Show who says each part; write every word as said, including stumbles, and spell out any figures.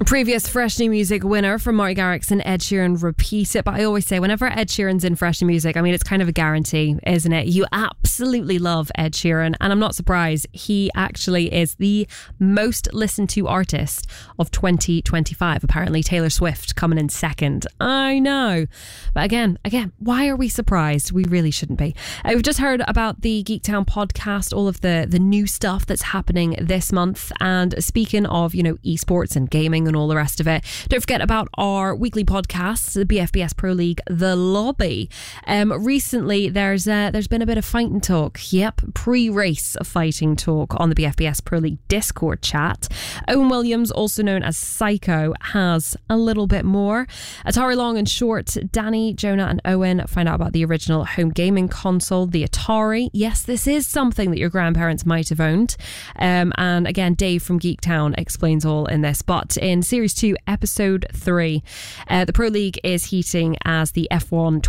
Speaker 1: Previous Fresh New Music winner from Marty Garrix and Ed Sheeran repeat it. But I always say, whenever Ed Sheeran's in Fresh New Music, I mean, it's kind of a guarantee, isn't it? You absolutely love Ed Sheeran. And I'm not surprised. He actually is the most listened to artist of twenty twenty-five. Apparently Taylor Swift coming in second. I know. But again, again, why are we surprised? We really shouldn't be. Uh, we've just heard about the Geektown podcast, all of the, the new stuff that's happening this month. And speaking of, you know, esports and gaming and all the rest of it, don't forget about our weekly podcast, the B F B S Pro League, The Lobby. Um, recently, there's uh, there's been a bit of fighting talk. Yep, pre-race fighting talk on the B F B S Pro League Discord chat. Owen Williams, also known as Psycho, has a little bit more. Atari Long and Short, Danny, Jonah and Owen find out about the original home gaming console, the Atari. Yes, this is something that your grandparents might have owned. Um, and again, Dave from Geektown explains all in this. But in Series two, Episode three, uh, the Pro League is heating as the F one